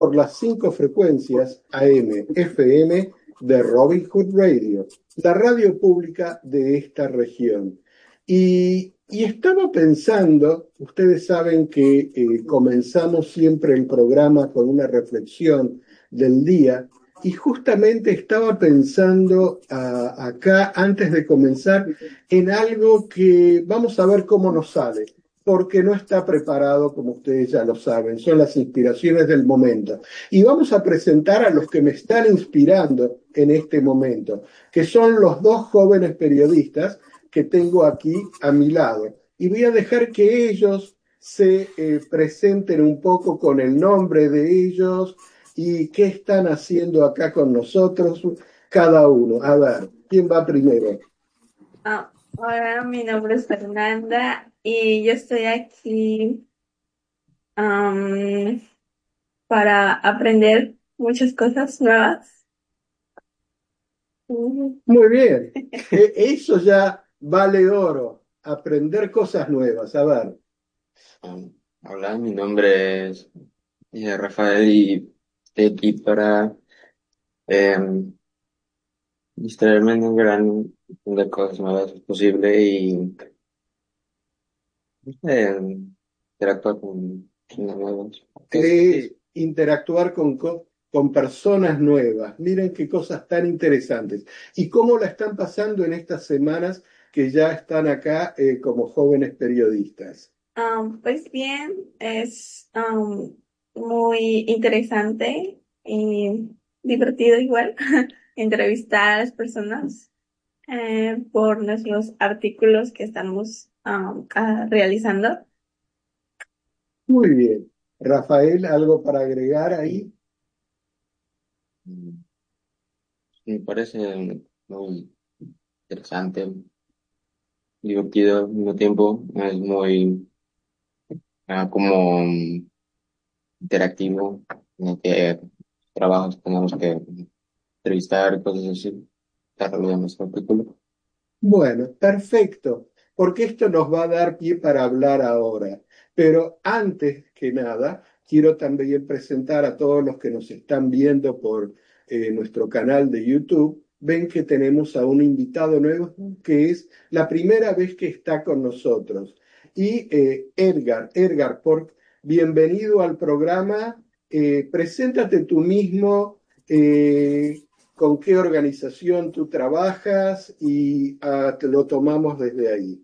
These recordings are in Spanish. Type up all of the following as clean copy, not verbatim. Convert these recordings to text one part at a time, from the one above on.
por las 5 frecuencias AM, FM de Robin Hood Radio, la radio pública de esta región. Y estaba pensando, ustedes saben que comenzamos siempre el programa con una reflexión del día, y justamente estaba pensando acá, antes de comenzar, en algo que vamos a ver cómo nos sale, porque no está preparado, como ustedes ya lo saben, son las inspiraciones del momento. Y vamos a presentar a los que me están inspirando en este momento, que son los dos jóvenes periodistas que tengo aquí a mi lado. Y voy a dejar que ellos se presenten un poco con el nombre de ellos y qué están haciendo acá con nosotros cada uno. A ver, ¿quién va primero? Hola, mi nombre es Fernanda y yo estoy aquí am, para aprender muchas cosas nuevas. Ujú. Muy bien. Eso ya vale oro, aprender cosas nuevas. A ver, Um, Hola, mi nombre es Rafael y estoy aquí para em, distraerme en un gran de cosas nuevas posible y interactuar con personas nuevas. interactuar con personas nuevas. Miren qué cosas tan interesantes. ¿Y cómo la están pasando en estas semanas que ya están acá como jóvenes periodistas? Pues bien, es muy interesante y divertido igual entrevistar a las personas por nuestros artículos que estamos realizando. Muy bien. Rafael, ¿algo para agregar ahí? Mm, Me parece muy interesante, divertido al mismo tiempo, es muy como interactivo, en el que trabajos tenemos que entrevistar, cosas así, desarrollamos nuestro artículo. Bueno, perfecto, porque esto nos va a dar pie para hablar ahora. Pero antes que nada, quiero también presentar a todos los que nos están viendo por nuestro canal de YouTube. Ven que tenemos a un invitado nuevo que es la primera vez que está con nosotros. Y bienvenido al programa. Preséntate tú mismo. Con qué organización tú trabajas y te lo tomamos desde ahí.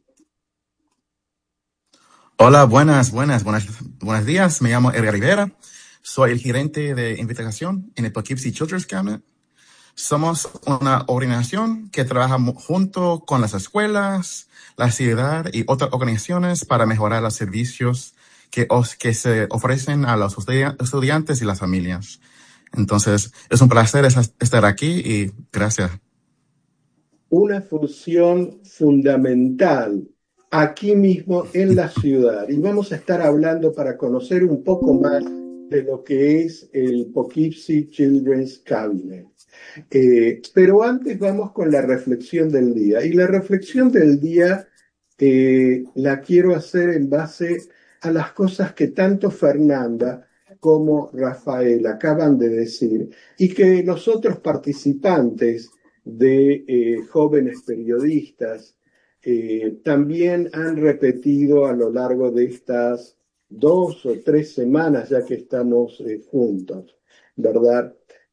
Hola, buenos días. Me llamo Edgar Rivera. Soy el gerente de investigación en el Poughkeepsie Children's Cabinet. Somos una organización que trabaja junto con las escuelas, la ciudad y otras organizaciones para mejorar los servicios que se ofrecen a los estudiantes y las familias. Entonces, es un placer estar aquí y gracias. Una función fundamental aquí mismo en la ciudad. Y vamos a estar hablando para conocer un poco más de lo que es el Poughkeepsie Children's Cabinet. Pero antes vamos con la reflexión del día. Y la reflexión del día la quiero hacer en base a las cosas que tanto Fernanda como Rafael acaban de decir y que los otros participantes de jóvenes periodistas también han repetido a lo largo de estas 2 o 3 semanas ya que estamos juntos, ¿verdad?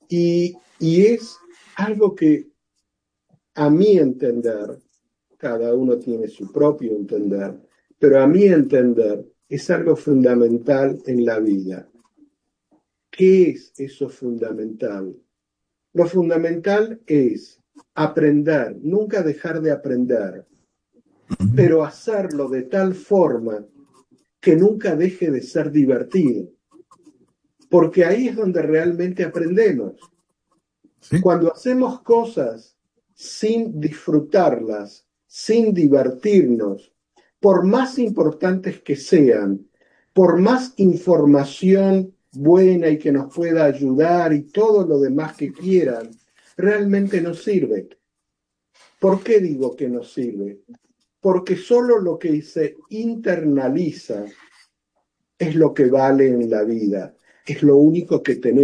Y es algo que a mi entender, cada uno tiene su propio entender, pero a mi entender es algo fundamental en la vida. ¿Qué es eso fundamental? Lo fundamental es aprender, nunca dejar de aprender, pero hacerlo de tal forma que nunca deje de ser divertido, porque ahí es donde realmente aprendemos. ¿Sí? Cuando hacemos cosas sin disfrutarlas, sin divertirnos, por más importantes que sean, por más información buena y que nos pueda ayudar y todo lo demás que quieran, realmente no sirve. ¿Por qué digo que no sirve? Porque solo lo que se internaliza es lo que vale en la vida. es lo único que tenemos.